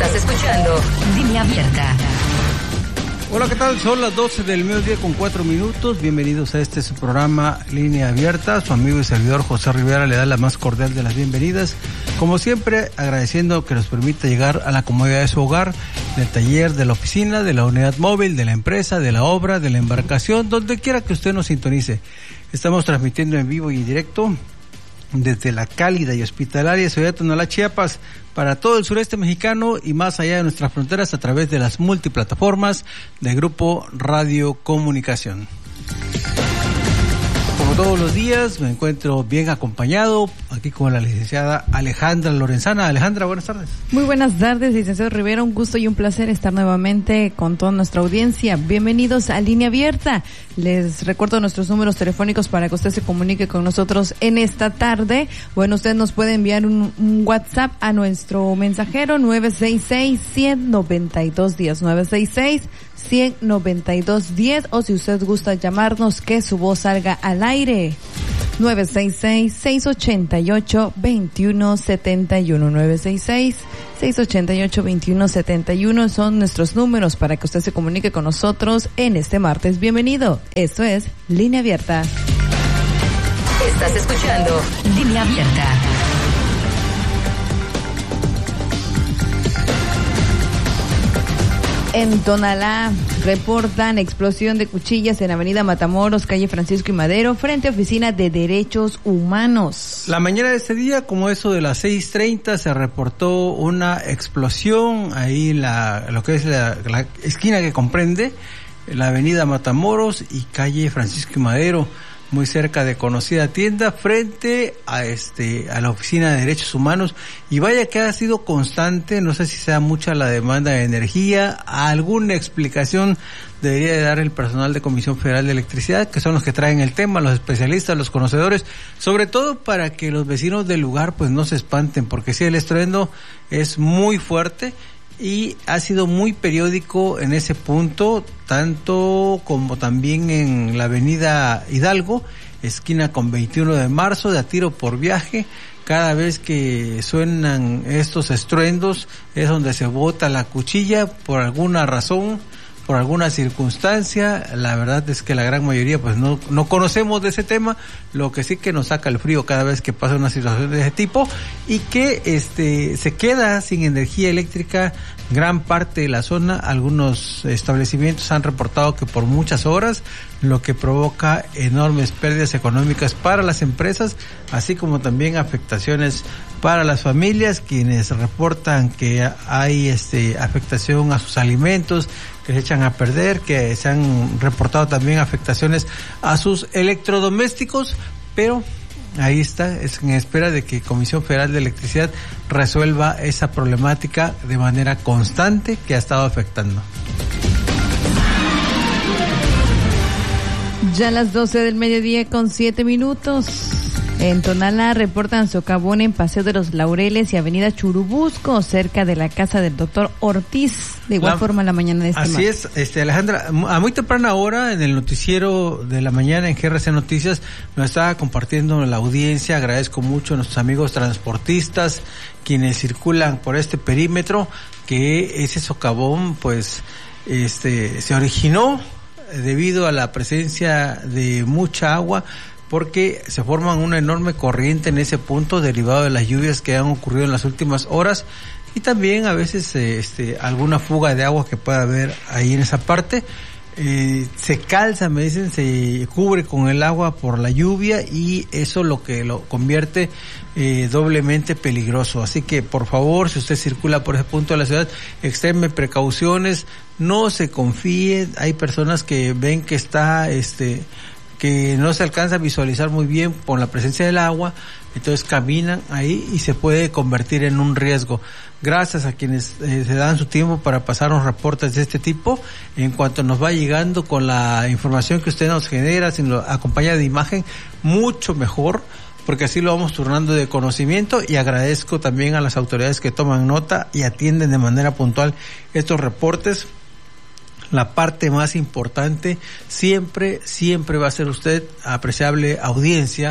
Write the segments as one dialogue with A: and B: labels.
A: Estás escuchando Línea Abierta.
B: Hola, ¿qué tal? Son las 12 del mediodía con 4 minutos. Bienvenidos a este su programa Línea Abierta. Su amigo y servidor José Rivera le da la más cordial de las bienvenidas. Como siempre, agradeciendo que nos permita llegar a la comodidad de su hogar, del taller, de la oficina, de la unidad móvil, de la empresa, de la obra, de la embarcación, donde quiera que usted nos sintonice. Estamos transmitiendo en vivo y en directo desde la cálida y hospitalaria ciudad de Tonalá, Chiapas, para todo el sureste mexicano y más allá de nuestras fronteras a través de las multiplataformas de Grupo Radio Comunicación. Como todos los días, me encuentro bien acompañado aquí con la licenciada Alejandra Lorenzana. Alejandra, buenas tardes.
C: Muy buenas tardes, licenciado Rivera. Un gusto y un placer estar nuevamente con toda nuestra audiencia. Bienvenidos a Línea Abierta. Les recuerdo nuestros números telefónicos para que usted se comunique con nosotros en esta tarde. Bueno, usted nos puede enviar un WhatsApp a nuestro mensajero 966-192-10. 966-192-10, o si usted gusta llamarnos, que su voz salga al aire. 966-688-2171. 966-688-2171 son nuestros números para que usted se comunique con nosotros en este martes. Bienvenido. Esto es Línea Abierta.
A: Estás escuchando Línea Abierta.
C: En Tonalá reportan explosión de cuchillas en Avenida Matamoros, calle Francisco y Madero, frente a Oficina de Derechos Humanos.
B: La mañana de este día, como eso de las 6:30, se reportó una explosión ahí en lo que es la esquina que comprende la Avenida Matamoros y calle Francisco y Madero, muy cerca de conocida tienda, frente a la Oficina de Derechos Humanos. Y vaya que ha sido constante, no sé si sea mucha la demanda de energía, alguna explicación debería de dar el personal de Comisión Federal de Electricidad, que son los que traen el tema, los especialistas, los conocedores, sobre todo para que los vecinos del lugar pues no se espanten, porque sí, el estruendo es muy fuerte y ha sido muy periódico en ese punto, tanto como también en la Avenida Hidalgo, esquina con 21 de marzo, de a tiro por viaje. Cada vez que suenan estos estruendos es donde se bota la cuchilla por alguna razón, por alguna circunstancia. La verdad es que la gran mayoría pues no conocemos de ese tema, lo que sí que nos saca el frío cada vez que pasa una situación de ese tipo, y que se queda sin energía eléctrica gran parte de la zona. Algunos establecimientos han reportado que por muchas horas, lo que provoca enormes pérdidas económicas para las empresas, así como también afectaciones para las familias, quienes reportan que hay afectación a sus alimentos, que se echan a perder, que se han reportado también afectaciones a sus electrodomésticos, pero ahí está, es en espera de que Comisión Federal de Electricidad resuelva esa problemática de manera constante que ha estado afectando.
C: Ya a las 12 del mediodía con 7 minutos. En Tonalá reportan socavón en Paseo de los Laureles y Avenida Churubusco, cerca de la casa del doctor Ortiz. De igual forma la mañana de este martes.
B: Así es, Alejandra, a muy temprana hora en el noticiero de la mañana en GRC Noticias nos estaba compartiendo la audiencia. Agradezco mucho a nuestros amigos transportistas quienes circulan por este perímetro, que ese socavón pues se originó debido a la presencia de mucha agua, porque se forman una enorme corriente en ese punto derivado de las lluvias que han ocurrido en las últimas horas, y también a veces alguna fuga de agua que pueda haber ahí en esa parte. Se calza, me dicen, se cubre con el agua por la lluvia, y eso lo que lo convierte doblemente peligroso. Así que por favor, si usted circula por ese punto de la ciudad, extreme precauciones, no se confíe. Hay personas que ven que está que no se alcanza a visualizar muy bien por la presencia del agua, entonces caminan ahí y se puede convertir en un riesgo. Gracias a quienes se dan su tiempo para pasarnos reportes de este tipo. En cuanto nos va llegando con la información que usted nos genera, si nos acompaña de imagen, mucho mejor, porque así lo vamos turnando de conocimiento, y agradezco también a las autoridades que toman nota y atienden de manera puntual estos reportes. La parte más importante siempre va a ser usted, apreciable audiencia,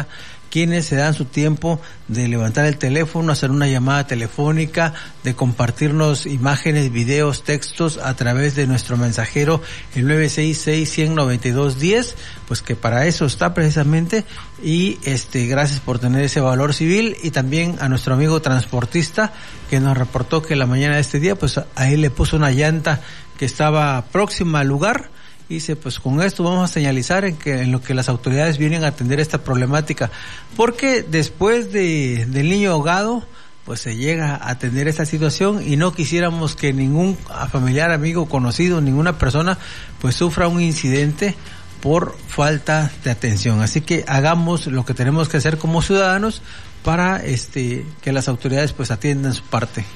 B: quienes se dan su tiempo de levantar el teléfono, hacer una llamada telefónica, de compartirnos imágenes, videos, textos a través de nuestro mensajero, el 966-100-9210, pues que para eso está precisamente. Y gracias por tener ese valor civil, y también a nuestro amigo transportista que nos reportó que la mañana de este día, pues ahí le puso una llanta que estaba próxima al lugar. Dice, pues con esto vamos a señalizar en lo que las autoridades vienen a atender esta problemática, porque después del niño ahogado, pues se llega a atender esta situación, y no quisiéramos que ningún familiar, amigo, conocido, ninguna persona, pues sufra un incidente por falta de atención. Así que hagamos lo que tenemos que hacer como ciudadanos para que las autoridades pues atiendan su parte.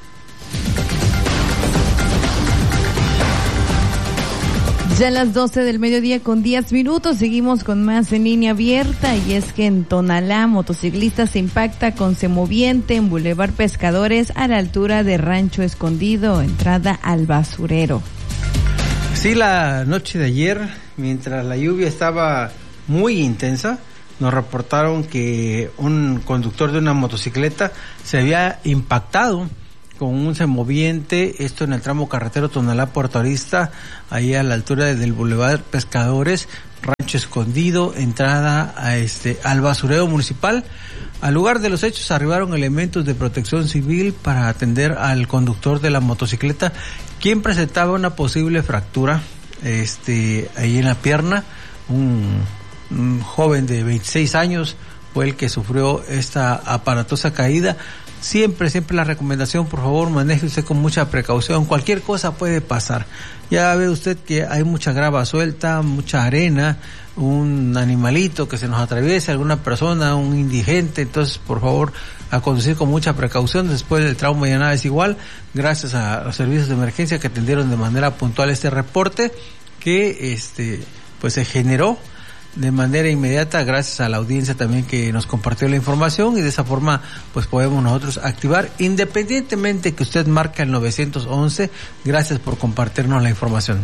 C: Ya a las 12 del mediodía con 10 minutos, seguimos con más en Línea Abierta, y es que en Tonalá, motociclista se impacta con semoviente en Boulevard Pescadores a la altura de Rancho Escondido, entrada al basurero.
B: Sí, la noche de ayer, mientras la lluvia estaba muy intensa, nos reportaron que un conductor de una motocicleta se había impactado con un semoviente, esto en el tramo carretero Tonalá-Puerto Arista, ahí a la altura del Boulevard Pescadores, Rancho Escondido, entrada al basurero municipal. Al lugar de los hechos arribaron elementos de protección civil para atender al conductor de la motocicleta, quien presentaba una posible fractura ahí en la pierna. Un joven de 26 años fue el que sufrió esta aparatosa caída. Siempre la recomendación, por favor, maneje usted con mucha precaución, cualquier cosa puede pasar. Ya ve usted que hay mucha grava suelta, mucha arena, un animalito que se nos atraviesa, alguna persona, un indigente, entonces por favor a conducir con mucha precaución. Después del trauma ya nada es igual, gracias a los servicios de emergencia que atendieron de manera puntual este reporte que pues se generó de manera inmediata, gracias a la audiencia también que nos compartió la información, y de esa forma pues podemos nosotros activar, independientemente que usted marque el 911. Gracias por compartirnos la información.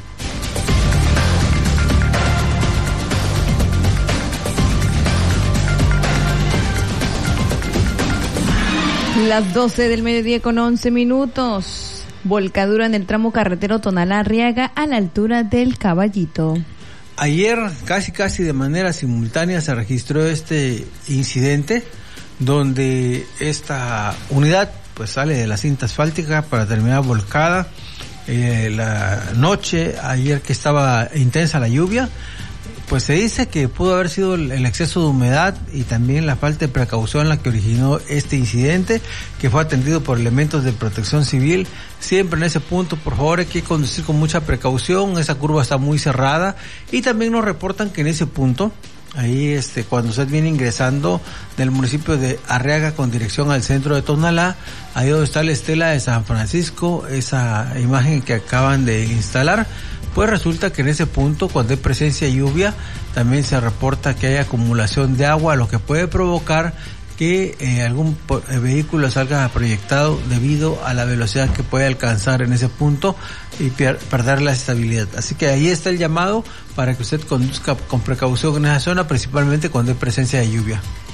C: Las 12 del mediodía con 11 minutos. Volcadura en el tramo carretero Tonalá-Arriaga a la altura del Caballito.
B: Ayer casi de manera simultánea se registró este incidente donde esta unidad pues sale de la cinta asfáltica para terminar volcada. La noche ayer que estaba intensa la lluvia, pues se dice que pudo haber sido el exceso de humedad y también la falta de precaución la que originó este incidente, que fue atendido por elementos de protección civil. Siempre en ese punto, por favor, hay que conducir con mucha precaución, esa curva está muy cerrada, y también nos reportan que en ese punto, ahí cuando usted viene ingresando del municipio de Arriaga con dirección al centro de Tonalá, ahí donde está la estela de San Francisco, esa imagen que acaban de instalar, pues resulta que en ese punto, cuando hay presencia de lluvia, también se reporta que hay acumulación de agua, lo que puede provocar que algún vehículo salga proyectado debido a la velocidad que puede alcanzar en ese punto y perder la estabilidad. Así que ahí está el llamado para que usted conduzca con precaución en esa zona, principalmente cuando hay presencia de lluvia.